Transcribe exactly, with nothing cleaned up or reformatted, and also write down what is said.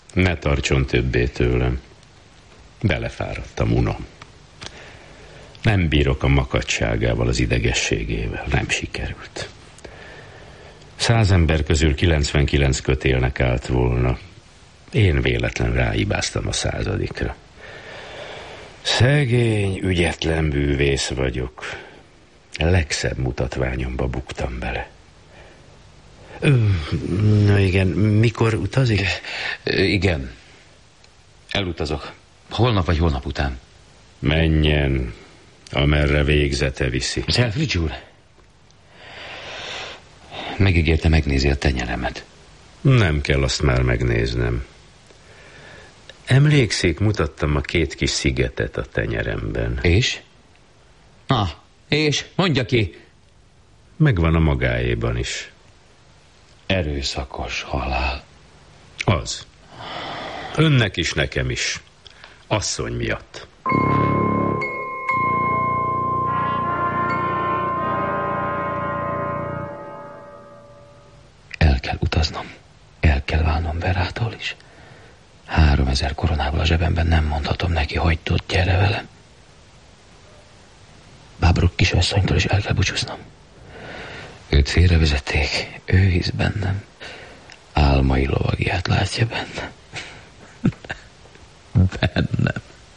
Ne tartson többé tőlem. Belefáradtam, unom. Nem bírok a makadságával, az idegességével. Nem sikerült. Száz ember közül kilencvenkilenc kötélnek állt volna. Én véletlen ráhibáztam a századikra. Szegény, ügyetlen bűvész vagyok. A legszebb mutatványomba buktam bele. Na igen, mikor utazik? Igen. Elutazok. Holnap vagy holnap után. Menjen, amerre végzete viszi. Selfridge úr, megígérte, megnézi a tenyeremet. Nem kell azt már megnéznem. Emlékszik, mutattam a két kis szigetet a tenyeremben. És? Ah, és? Mondja ki. Megvan a magáéban is. Erőszakos halál. Az. Önnek is, nekem is. Asszony miatt. El kell utaznom. El kell válnom Verától is. Háromezer koronával a zsebemben, nem mondhatom neki, hogy tud, gyere velem. Bábrok kisasszonytól is el kell búcsúznom. Őt félrevezették, ő hisz bennem. Álmai lovagját látja bennem. Bennem.